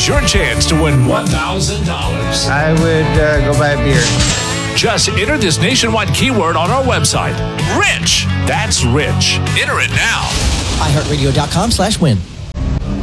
Here's your chance to win $1,000. I would go buy a beer. Just enter this nationwide keyword on our website. Rich. That's Rich. Enter it now. iHeartRadio.com/win.